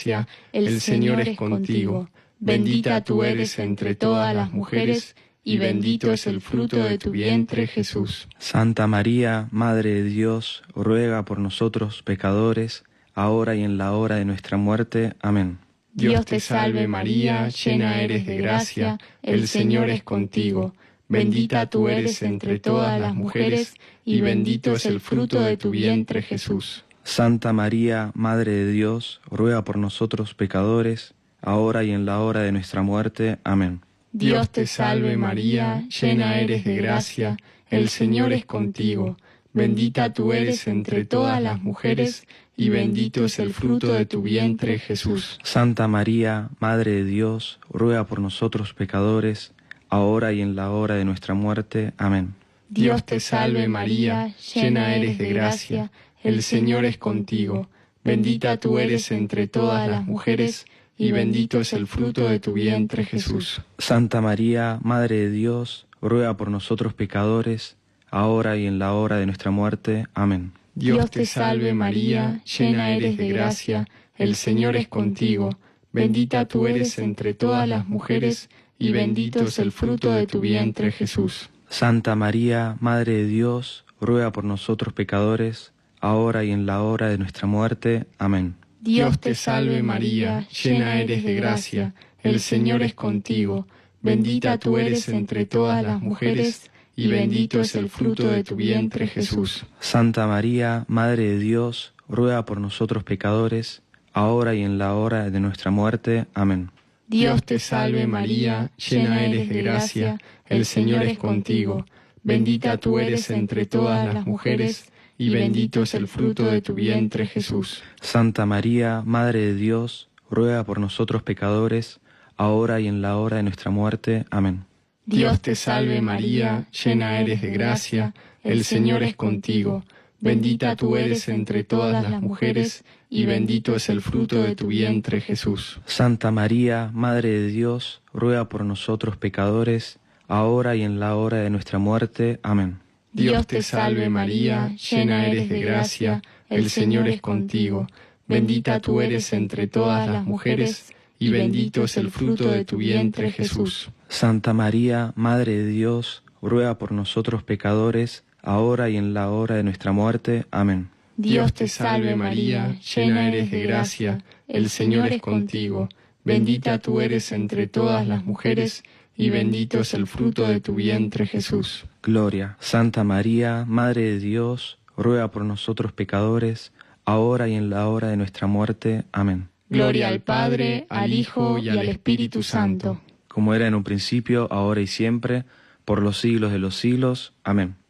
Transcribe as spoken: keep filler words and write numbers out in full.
gracia, el Señor es contigo. Bendita tú eres entre todas las mujeres, y bendito es el fruto de tu vientre, Jesús. Santa María, Madre de Dios, ruega por nosotros pecadores, ahora y en la hora de nuestra muerte. Amén. Dios te salve María, llena eres de gracia, el Señor es contigo. Bendita tú eres entre todas las mujeres, y bendito es el fruto de tu vientre, Jesús. Santa María, Madre de Dios, ruega por nosotros pecadores, ahora y en la hora de nuestra muerte. Amén. Dios te salve María, llena eres de gracia, el Señor es contigo. Bendita tú eres entre todas las mujeres, y bendito es el fruto de tu vientre, Jesús. Santa María, Madre de Dios, ruega por nosotros pecadores, ahora y en la hora de nuestra muerte. Amén. Dios te salve María, llena eres de gracia, el Señor es contigo. Bendita tú eres entre todas las mujeres, y bendito es el fruto de tu vientre, Jesús. Santa María, Madre de Dios, ruega por nosotros pecadores, ahora y en la hora de nuestra muerte. Amén. Dios te salve María, llena eres de gracia, el Señor es contigo. Bendita tú eres entre todas las mujeres, y bendito es el fruto de tu vientre, Jesús. Santa María, Madre de Dios, ruega por nosotros pecadores, ahora y en la hora de nuestra muerte. Amén. Dios te salve María, llena eres de gracia, el Señor es contigo. Bendita tú eres entre todas las mujeres, y bendito es el fruto de tu vientre, Jesús. Santa María, Madre de Dios, ruega por nosotros pecadores, ahora y en la hora de nuestra muerte. Amén. Dios te salve María, llena eres de gracia, el Señor es contigo. Bendita tú eres entre todas las mujeres, y bendito es el fruto de tu vientre, Jesús. Santa María, Madre de Dios, ruega por nosotros pecadores, ahora y en la hora de nuestra muerte. Amén. Dios te salve María, llena eres de gracia, el Señor es contigo. Bendita tú eres entre todas las mujeres, y bendito es el fruto de tu vientre, Jesús. Santa María, Madre de Dios, ruega por nosotros pecadores, ahora y en la hora de nuestra muerte. Amén. Dios te salve María, llena eres de gracia, el Señor es contigo. Bendita tú eres entre todas las mujeres, y bendito es el fruto de tu vientre, Jesús. Santa María, Madre de Dios, ruega por nosotros pecadores, ahora y en la hora de nuestra muerte. Amén. Dios te salve María, llena eres de gracia, el Señor es contigo. Bendita tú eres entre todas las mujeres, y bendito es el fruto de tu vientre, Jesús. Gloria. Santa María, Madre de Dios, ruega por nosotros pecadores, ahora y en la hora de nuestra muerte. Amén. Gloria al Padre, al Hijo y al Espíritu Santo. Como era en un principio, ahora y siempre, por los siglos de los siglos. Amén.